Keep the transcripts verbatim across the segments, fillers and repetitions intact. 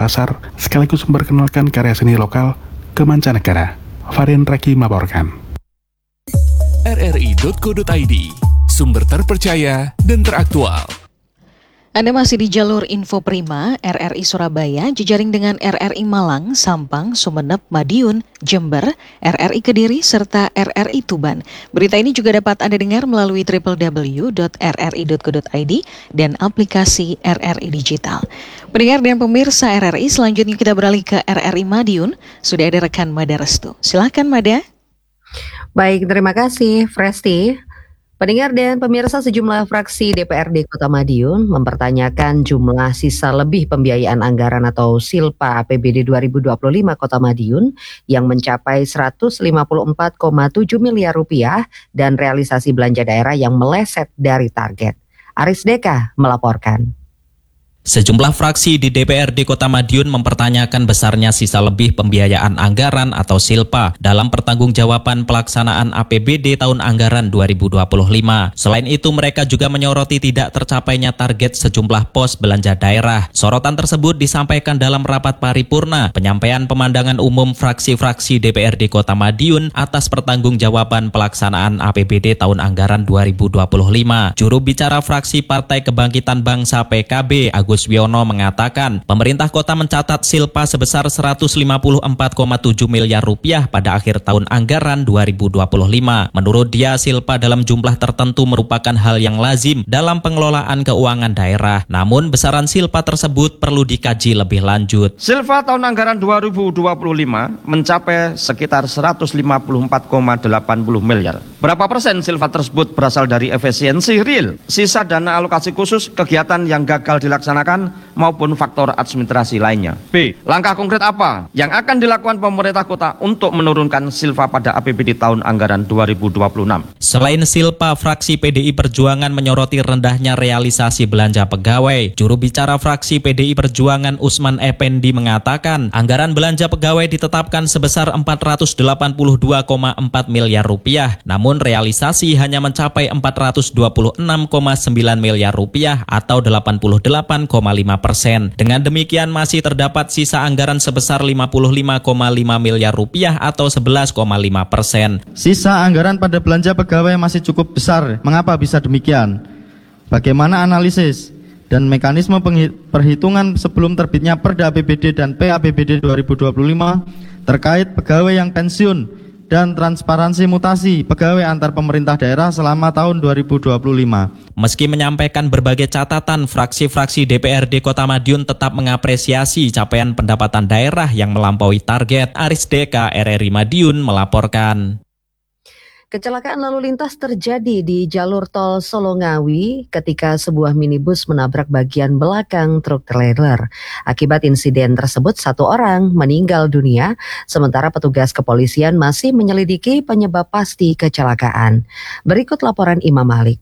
pasar, sekaligus memperkenalkan karya seni lokal ke mancanegara. Varian Reki melaporkan. R R I titik co titik I D, sumber terpercaya dan teraktual. Anda masih di jalur Info Prima, R R I Surabaya, jejaring dengan R R I Malang, Sampang, Sumeneb, Madiun, Jember, R R I Kediri, serta R R I Tuban. Berita ini juga dapat Anda dengar melalui w w w titik r r i titik co titik i d dan aplikasi R R I Digital. Pendengar dan pemirsa R R I, selanjutnya kita beralih ke R R I Madiun. Sudah ada rekan Mada Restu. Silakan Mada. Baik, terima kasih Fresti. Pendengar dan pemirsa, sejumlah fraksi D P R D Kota Madiun mempertanyakan jumlah sisa lebih pembiayaan anggaran atau Silpa A P B D dua ribu dua puluh lima Kota Madiun yang mencapai seratus lima puluh empat koma tujuh miliar rupiah dan realisasi belanja daerah yang meleset dari target. Aris Deka melaporkan. Sejumlah fraksi di D P R D Kota Madiun mempertanyakan besarnya sisa lebih pembiayaan anggaran atau Silpa dalam pertanggungjawaban pelaksanaan A P B D tahun anggaran dua ribu dua puluh lima. Selain itu, mereka juga menyoroti tidak tercapainya target sejumlah pos belanja daerah. Sorotan tersebut disampaikan dalam rapat paripurna penyampaian pemandangan umum fraksi-fraksi D P R D Kota Madiun atas pertanggungjawaban pelaksanaan A P B D tahun anggaran dua ribu dua puluh lima. Juru bicara fraksi Partai Kebangkitan Bangsa P K B, Agus Gus Wiono mengatakan, pemerintah kota mencatat Silpa sebesar seratus lima puluh empat koma tujuh miliar rupiah pada akhir tahun anggaran dua ribu dua puluh lima. Menurut dia, Silpa dalam jumlah tertentu merupakan hal yang lazim dalam pengelolaan keuangan daerah. Namun, besaran Silpa tersebut perlu dikaji lebih lanjut. Silpa tahun anggaran dua ribu dua puluh lima mencapai sekitar seratus lima puluh empat koma delapan puluh miliar. Berapa persen Silpa tersebut berasal dari efisiensi real, sisa dana alokasi khusus, kegiatan yang gagal dilaksanakan maupun faktor administrasi lainnya. B. Langkah konkret apa yang akan dilakukan pemerintah kota untuk menurunkan Silpa pada A P B D tahun anggaran dua ribu dua puluh enam? Selain Silpa, fraksi P D I Perjuangan menyoroti rendahnya realisasi belanja pegawai. Juru bicara fraksi P D I Perjuangan Usman Effendi mengatakan, anggaran belanja pegawai ditetapkan sebesar empat ratus delapan puluh dua koma empat miliar rupiah, namun realisasi hanya mencapai empat ratus dua puluh enam koma sembilan miliar rupiah atau delapan puluh delapan koma lima persen. Dengan demikian masih terdapat sisa anggaran sebesar lima puluh lima koma lima miliar rupiah atau sebelas koma lima persen. Sisa anggaran pada belanja pegawai masih cukup besar. Mengapa bisa demikian? Bagaimana analisis dan mekanisme perhitungan sebelum terbitnya Perda A P B D dan P A P B D dua ribu dua puluh lima terkait pegawai yang pensiun dan transparansi mutasi pegawai antar pemerintah daerah selama tahun dua ribu dua puluh lima. Meski menyampaikan berbagai catatan, fraksi-fraksi D P R D Kota Madiun tetap mengapresiasi capaian pendapatan daerah yang melampaui target. Aris Deka, R R I Madiun melaporkan. Kecelakaan lalu lintas terjadi di jalur tol Solo Ngawi ketika sebuah minibus menabrak bagian belakang truk trailer. Akibat insiden tersebut, satu orang meninggal dunia, sementara petugas kepolisian masih menyelidiki penyebab pasti kecelakaan. Berikut laporan Imam Malik.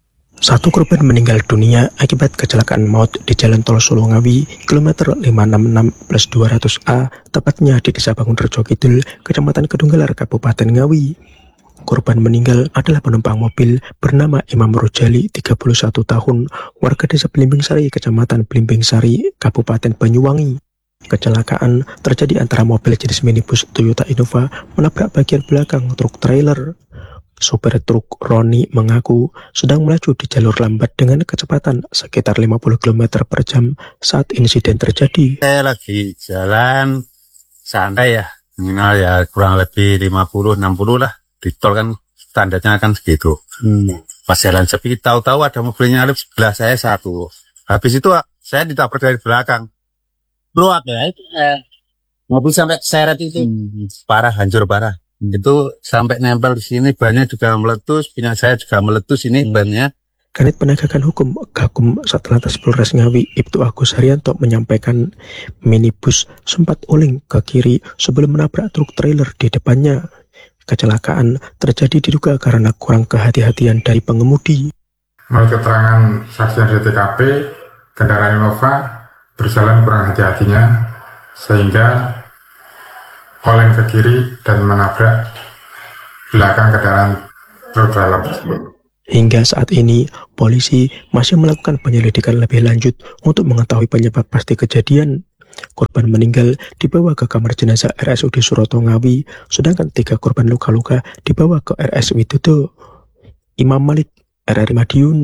Satu korban meninggal dunia akibat kecelakaan maut di Jalan Tol Solo Ngawi, kilometer lima ratus enam puluh enam plus dua ratus A, tepatnya di Desa Bangunrejo Kidul, Kecamatan Kedunggalar, Kabupaten Ngawi. Korban meninggal adalah penumpang mobil bernama Imam Rojali, tiga puluh satu tahun, warga Desa Blimbing Sari, Kecamatan Blimbing Sari, Kabupaten Banyuwangi. Kecelakaan terjadi antara mobil jenis minibus Toyota Innova menabrak bagian belakang truk trailer. Sopir truk Roni mengaku sedang melaju di jalur lambat dengan kecepatan sekitar lima puluh kilometer per jam saat insiden terjadi. Saya lagi jalan santai ya, minimal ya kurang lebih lima puluh enam puluh lah. Di tol kan standarnya kan segitu. Hmm. Pas jalan sepi, tahu-tahu ada mobilnya nyalip sebelah saya satu. Habis itu saya ditabrak dari belakang. Bro, ya itu eh, mobil sampai seret itu. Hmm. Parah, hancur parah. Hmm. Itu sampai nempel di sini, bannya juga meletus, punya saya juga meletus ini hmm. bannya. Kanit Penegakan Hukum Gakum Satlantas Polres Ngawi, Ibtu Agus Haryanto menyampaikan minibus sempat oleng ke kiri sebelum menabrak truk trailer di depannya. Kecelakaan terjadi diduga karena kurang kehati-hatian dari pengemudi. Menurut keterangan saksi yang di T K P, kendaraan Innova berjalan kurang hati-hatinya sehingga oleng ke kiri dan menabrak belakang kendaraan truk trailer tersebut. Hingga saat ini, polisi masih melakukan penyelidikan lebih lanjut untuk mengetahui penyebab pasti kejadian. Korban meninggal dibawa ke kamar jenazah R S U D Suroto Ngawi, sedangkan tiga korban luka-luka dibawa ke R S Widodo Imam Malik, R R I Madiun.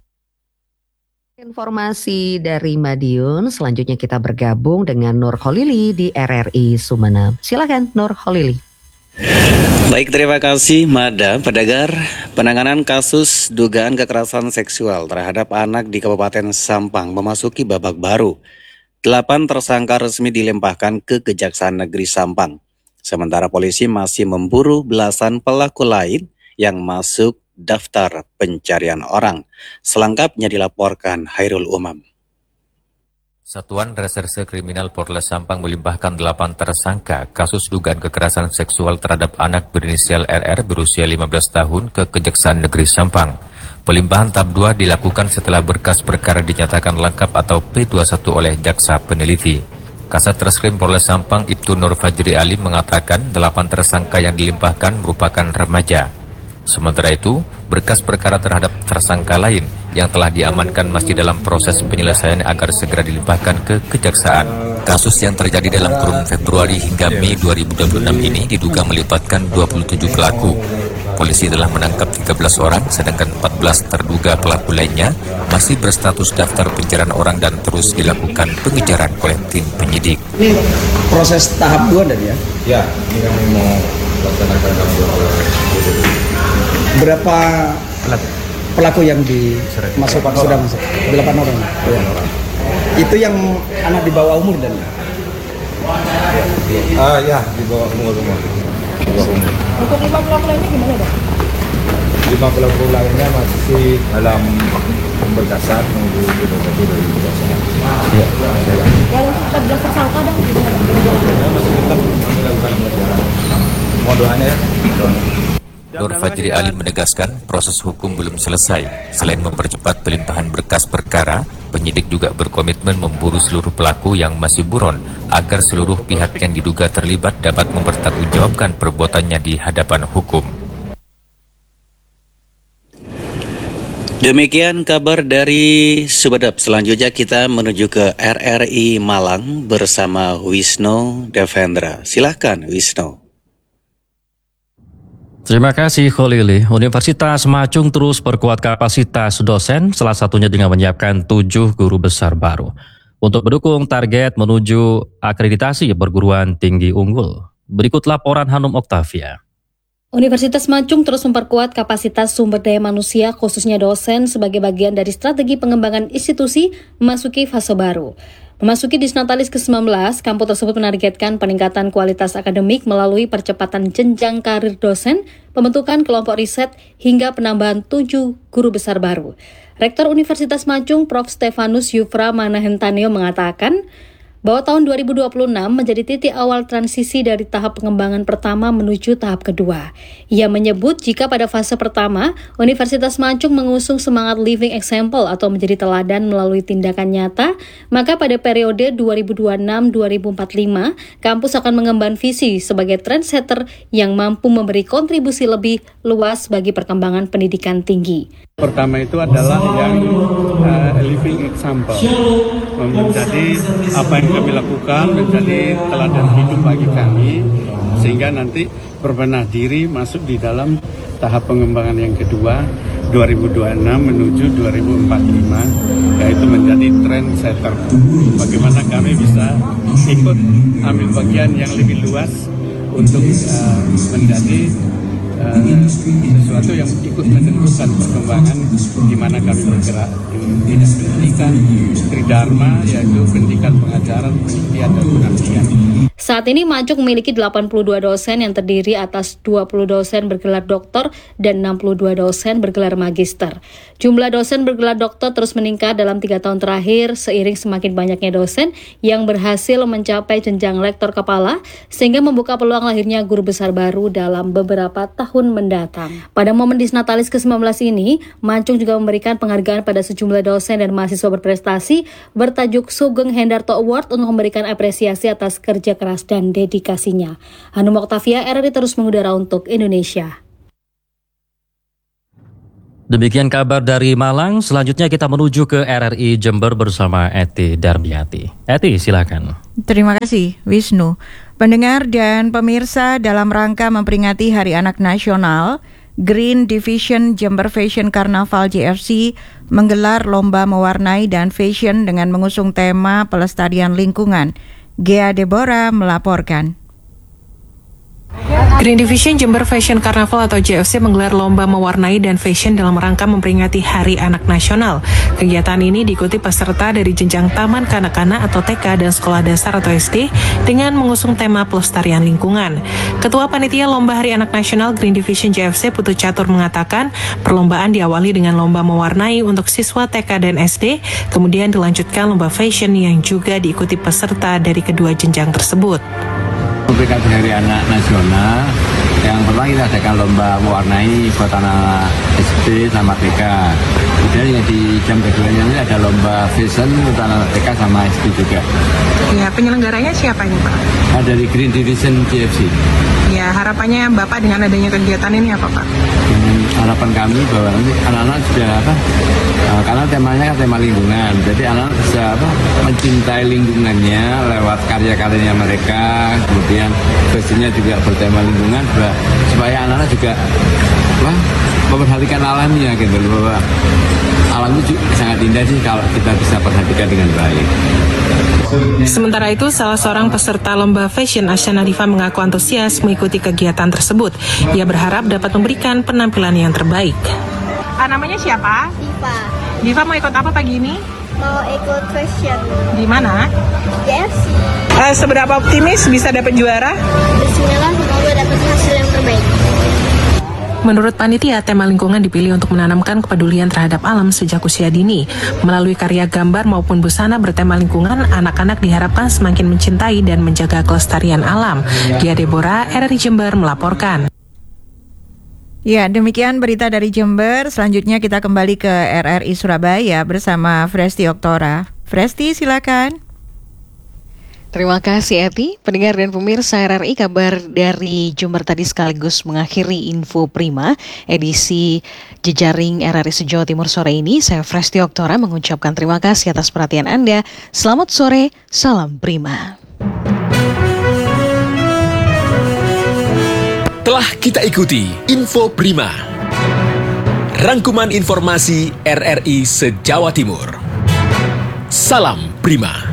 Informasi dari Madiun, selanjutnya kita bergabung dengan Nur Kholili di R R I Sumeneb. Silakan Nur Kholili. Baik, terima kasih Mada. Pendengar, penanganan kasus dugaan kekerasan seksual terhadap anak di Kabupaten Sampang memasuki babak baru. Delapan tersangka resmi dilimpahkan ke Kejaksaan Negeri Sampang. Sementara polisi masih memburu belasan pelaku lain yang masuk daftar pencarian orang. Selengkapnya dilaporkan Hairul Umam. Satuan Reserse Kriminal Polres Sampang melimpahkan delapan tersangka kasus dugaan kekerasan seksual terhadap anak berinisial R R berusia lima belas tahun ke Kejaksaan Negeri Sampang. Pelimpahan tahap dua dilakukan setelah berkas perkara dinyatakan lengkap atau P dua puluh satu oleh jaksa peneliti. Kasat Reskrim Polres Sampang Ibtu Nur Fajri Ali mengatakan delapan tersangka yang dilimpahkan merupakan remaja. Sementara itu, berkas perkara terhadap tersangka lain yang telah diamankan masih dalam proses penyelesaian agar segera dilimpahkan ke Kejaksaan. Kasus yang terjadi dalam kurun Februari hingga Mei dua ribu dua puluh enam ini diduga melibatkan dua puluh tujuh pelaku. Polisi telah menangkap tiga belas orang, sedangkan empat belas terduga pelaku lainnya masih berstatus daftar pencarian orang dan terus dilakukan pengejaran oleh tim penyidik. Ini proses tahap dua dan ya? Ya, ini kami mau laksanakan tahap dua. Berapa pelaku yang dimasukkan sudah masuk? Delapan orang. Ya. Itu yang anak di bawah umur dan? Ah ya, di bawah umur semua. Di bawah umur. Untuk lima pelaku lainnya gimana dok? Lima pelaku lainnya masih dalam pemberkasan menunggu satu dari kejaksaan. Iya. Yang empat belas tersangka dong gimana? Ya, masih tetap kami lakukan pengejaran. Mohon doanya ya. Nur Fajri Ali menegaskan proses hukum belum selesai. Selain mempercepat pelimpahan berkas perkara, penyidik juga berkomitmen memburu seluruh pelaku yang masih buron agar seluruh pihak yang diduga terlibat dapat mempertanggungjawabkan perbuatannya di hadapan hukum. Demikian kabar dari Sumeneb. Selanjutnya kita menuju ke R R I Malang bersama Wisnu Devendra. Silahkan Wisnu. Terima kasih Kholili. Universitas Macung terus perkuat kapasitas dosen, salah satunya dengan menyiapkan tujuh guru besar baru untuk mendukung target menuju akreditasi perguruan tinggi unggul. Berikut laporan Hanum Oktavia. Universitas Macung terus memperkuat kapasitas sumber daya manusia khususnya dosen sebagai bagian dari strategi pengembangan institusi memasuki fase baru. Memasuki Disnatalis ke sembilan belas, kampus tersebut menargetkan peningkatan kualitas akademik melalui percepatan jenjang karir dosen, pembentukan kelompok riset, hingga penambahan tujuh guru besar baru. Rektor Universitas Macung, Profesor Stefanus Yufra Manahentaneo mengatakan bahwa tahun dua ribu dua puluh enam menjadi titik awal transisi dari tahap pengembangan pertama menuju tahap kedua. Ia menyebut jika pada fase pertama, Universitas Macung mengusung semangat living example atau menjadi teladan melalui tindakan nyata, maka pada periode dua ribu dua puluh enam sampai dua ribu empat puluh lima, kampus akan mengemban visi sebagai trendsetter yang mampu memberi kontribusi lebih luas bagi perkembangan pendidikan tinggi. Pertama itu adalah yang uh, living example, menjadi apa yang kami lakukan menjadi teladan hidup bagi kami, sehingga nanti berbenah diri masuk di dalam tahap pengembangan yang kedua dua ribu dua puluh enam menuju dua ribu empat puluh lima, yaitu menjadi trendsetter. Bagaimana kami bisa ikut ambil bagian yang lebih luas untuk uh, menjadi Uh, sesuatu yang ikut menentukan perkembangan di mana kami bergerak di bidang pendidikan tridharma, yaitu pendidikan, pengajaran, penelitian, dan pengabdian. Saat ini Macung memiliki delapan puluh dua dosen yang terdiri atas dua puluh dosen bergelar doktor dan enam puluh dua dosen bergelar magister. Jumlah dosen bergelar doktor terus meningkat dalam tiga tahun terakhir seiring semakin banyaknya dosen yang berhasil mencapai jenjang lektor kepala sehingga membuka peluang lahirnya guru besar baru dalam beberapa tahun mendatang. Pada momen Disnatalis ke sembilan belas ini, Macung juga memberikan penghargaan pada sejumlah dosen dan mahasiswa berprestasi bertajuk Sugeng Hendarto Award untuk memberikan apresiasi atas kerja keras dan dedikasinya. Hanum Oktavia, R R I terus mengudara untuk Indonesia. Demikian kabar dari Malang. Selanjutnya kita menuju ke R R I Jember bersama Eti Darmiati. Eti, silakan. Terima kasih, Wisnu. Pendengar dan pemirsa, dalam rangka memperingati Hari Anak Nasional, Green Division Jember Fashion Carnaval J F C menggelar lomba mewarnai dan fashion dengan mengusung tema pelestarian lingkungan. Gea Deborah melaporkan. Green Division Jember Fashion Carnaval atau J F C menggelar lomba mewarnai dan fashion dalam rangka memperingati Hari Anak Nasional. Kegiatan ini diikuti peserta dari jenjang taman kanak-kanak atau T K dan sekolah dasar atau S D dengan mengusung tema pelestarian lingkungan. Ketua Panitia Lomba Hari Anak Nasional Green Division J F C Putu Catur mengatakan perlombaan diawali dengan lomba mewarnai untuk siswa T K dan S D, kemudian dilanjutkan lomba fashion yang juga diikuti peserta dari kedua jenjang tersebut. Memperingati Hari Anak Nasional, yang pertama kita adakan lomba mewarnai buat anak S D sama T K. Kemudian yang di jam keduanya ini ada lomba fashion untuk anak T K sama S D juga. Ya, penyelenggaranya siapa ini, Pak? Nah, dari Green Division J F C. Ya, harapannya Bapak dengan adanya kegiatan ini apa, Pak? Hmm, harapan kami bahwa nanti anak-anak sudah apa? Uh, karena temanya kan tema lingkungan, jadi anak-anak bisa apa? Mencintai lingkungannya lewat karya-karyanya mereka. Kemudian fashionnya juga bertema lingkungan, supaya anak-anak juga apa? Memperhatikan alamnya gitu, bahwa alam itu sangat indah sih kalau kita bisa perhatikan dengan baik. Sementara itu, salah seorang peserta lomba fashion, Asyana Diva, mengaku antusias mengikuti kegiatan tersebut. Ia berharap dapat memberikan penampilan yang terbaik. Ah, namanya siapa? Diva. Diva mau ikut apa pagi ini? Mau ikut fashion. Di mana? J F C. Uh, seberapa optimis bisa dapat juara? Bismillah, semoga dapat hasil yang terbaik. Menurut panitia, tema lingkungan dipilih untuk menanamkan kepedulian terhadap alam sejak usia dini. Melalui karya gambar maupun busana bertema lingkungan, anak-anak diharapkan semakin mencintai dan menjaga kelestarian alam. Gea Deborah, R R I Jember melaporkan. Ya, demikian berita dari Jember. Selanjutnya kita kembali ke R R I Surabaya bersama Fresti Oktora. Fresti, silakan. Terima kasih Eti. Pendengar dan pemirsa R R I, kabar dari Jember tadi sekaligus mengakhiri Info Prima edisi Jejaring R R I se-Jawa Timur sore ini. Saya Fresti Oktora mengucapkan terima kasih atas perhatian Anda. Selamat sore, salam Prima. Telah kita ikuti Info Prima, rangkuman informasi R R I se-Jawa Timur. Salam Prima.